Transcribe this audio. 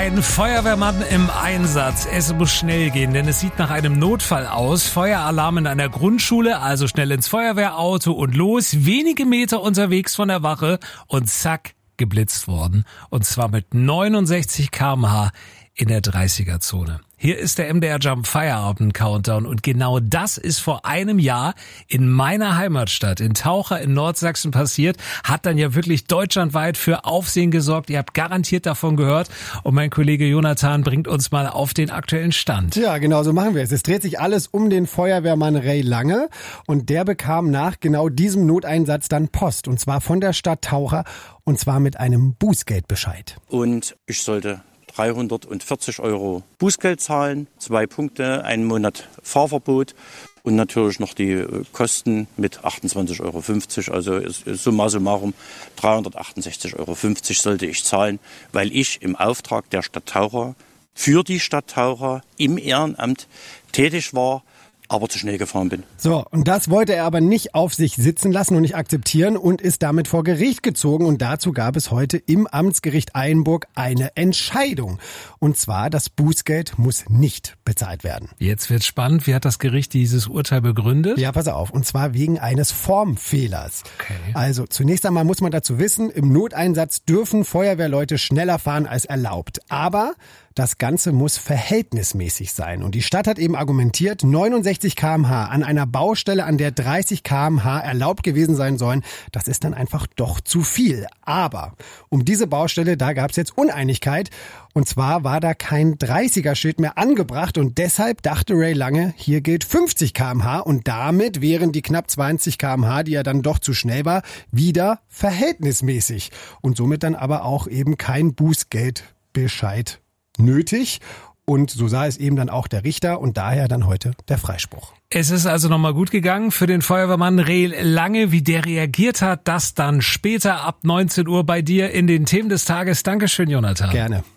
Ein Feuerwehrmann im Einsatz. Es muss schnell gehen, denn es sieht nach einem Notfall aus. Feueralarm in einer Grundschule, also schnell ins Feuerwehrauto und los. Wenige Meter unterwegs von der Wache und zack, geblitzt worden. Und zwar mit 69 km/h in der 30er-Zone. Hier ist der MDR Jump Feierabend Countdown und genau das ist vor einem Jahr in meiner Heimatstadt in Taucher in Nordsachsen passiert. Hat dann ja wirklich deutschlandweit für Aufsehen gesorgt. Ihr habt garantiert davon gehört und mein Kollege Jonathan bringt uns mal auf den aktuellen Stand. Ja, genau so machen wir es. Es dreht sich alles um den Feuerwehrmann Ray Lange und der bekam nach genau diesem Noteinsatz dann Post und zwar von der Stadt Taucher und zwar mit einem Bußgeldbescheid. Und ich sollte 340 € Bußgeld zahlen, 2 Punkte, 1 Monat Fahrverbot und natürlich noch die Kosten mit 28,50 €. Also summa summarum 368,50 € sollte ich zahlen, weil ich im Auftrag der Stadt Taucher für die Stadt Taucher im Ehrenamt tätig war, aber zu schnell gefahren bin. So, und das wollte er aber nicht auf sich sitzen lassen und nicht akzeptieren und ist damit vor Gericht gezogen. Und dazu gab es heute im Amtsgericht Eilenburg eine Entscheidung. Und zwar, das Bußgeld muss nicht bezahlt werden. Jetzt wird's spannend. Wie hat das Gericht dieses Urteil begründet? Ja, pass auf. Und zwar wegen eines Formfehlers. Okay. Also, zunächst einmal muss man dazu wissen, im Noteinsatz dürfen Feuerwehrleute schneller fahren als erlaubt. Aber das Ganze muss verhältnismäßig sein. Und die Stadt hat eben argumentiert, 69 km/h an einer Baustelle, an der 30 km/h erlaubt gewesen sein sollen, das ist dann einfach doch zu viel. Aber um diese Baustelle, da gab es jetzt Uneinigkeit. Und zwar war da kein 30er-Schild mehr angebracht und deshalb dachte Ray Lange, hier gilt 50 km/h und damit wären die knapp 20 km/h, die ja dann doch zu schnell war, wieder verhältnismäßig. Und somit dann aber auch eben kein Bußgeldbescheid nötig. Und so sah es eben dann auch der Richter und daher dann heute der Freispruch. Es ist also nochmal gut gegangen für den Feuerwehrmann Ray Lange. Wie der reagiert hat, das dann später ab 19 Uhr bei dir in den Themen des Tages. Dankeschön, Jonathan. Gerne.